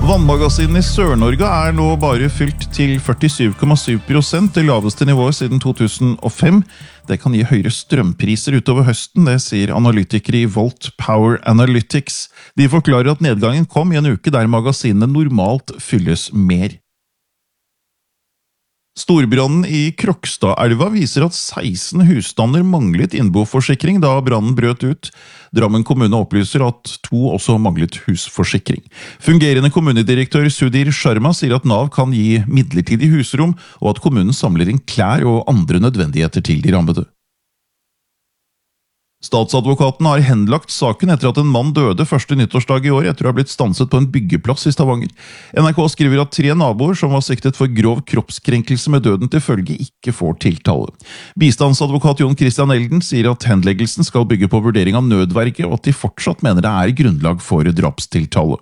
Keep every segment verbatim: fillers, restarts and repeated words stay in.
Vannmagasinene i Sør-Norge er nå bare fylt til førtisju komma syv prosent, det laveste nivået siden to tusen og fem. Det kan gi høyere strømpriser utover høsten, det sier analytikere i Volt Power Analytics. De forklarer at nedgangen kom i en uke der magasinene normalt fylles mer. Storbrannen i Krokstadelva viser at seksten husstander manglet innboforsikring da brannen brøt ut. Drammen kommune opplyser at to også manglet husforsikring. Fungerende kommunedirektør Sudhir Sharma sier at Nav kan gi midlertidig husrom, og at kommunen samler inn klær og andre nødvendigheter til de rammede. Statsadvokaten har henlagt saken etter at en mann døde første nyttårsdag i år etter å ha blitt stanset på en byggeplass i Stavanger. N R K skriver at tre naboer som var siktet for grov kroppskrenkelse med døden til følge ikke får tiltale. Bistandsadvokat Jon Christian Elden sier at henleggelsen skal bygge på vurdering av nødverge, og at de fortsatt mener det er grunnlag for drapstiltale.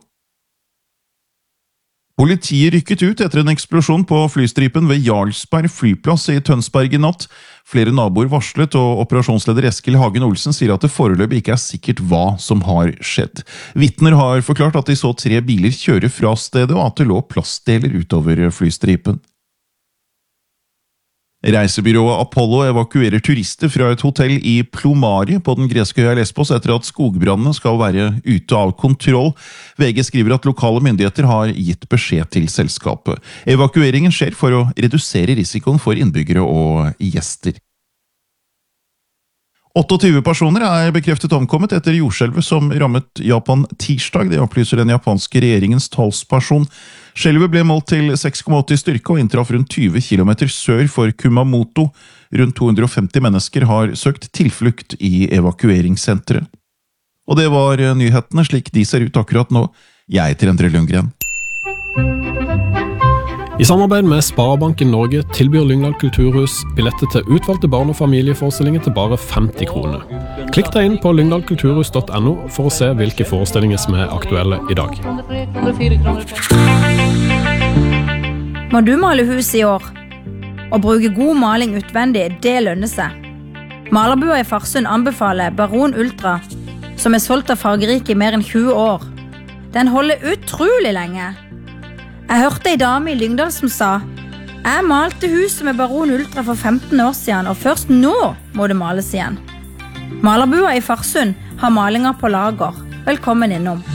Politiet rykket ut etter en eksplosjon på flystripen ved Jarlsberg flyplass i Tønsberg i natt. Flere naboer varslet, og operasjonsleder Eskil Hagen Olsen sier at det foreløpig ikke er sikkert hva som har skjedd. Vitner har forklart at de så tre biler kjøre fra stedet, og at det lå plastdeler utover flystripen. Reisebyrået Apollo evakuerer turister fra et hotell i Plomari på den greske øya Lesbos etter at skogbrannene skal være ute av kontroll. V G skriver at lokale myndigheter har gitt beskjed til selskapet. Evakueringen skjer for å redusere risikoen for innbyggere og gjester. tjueåtte personer er bekreftet omkommet etter jordskjelvet som rammet Japan tirsdag, det opplyser den japanske regjeringens talsperson. Skjelvet ble målt til seks komma åtte i styrke og inntraff rundt tyve kilometer sør for Kumamoto. Rundt to hundre og femti mennesker har søkt tilflukt i evakueringssenteret. Og det var nyhetene slik de ser ut akkurat nå. Jeg heter Endre Lundgren. I samarbeid med Sparebanken Norge tilbyr Lyngdal Kulturhus billetter til utvalgte barn- og familieforestillinger til bare femti kroner. Klikk deg inn på lyngdal kulturhus punktum no for å se hvilke forestillinger som er aktuelle i dag. Må du male hus i år? Å bruke god maling utvendig, det lønner seg. Malerbua i Farsund anbefaler Baron Ultra, som er solgt av Fargerike i mer enn tjue år. Den holder utrolig lenge. Jeg hørte en dame i Lyngdal som sa «Jeg malte huset med Baron Ultra for femten år siden, og først nå må det males igjen». Malerbua i Farsund har malinger på lager. Velkommen innom.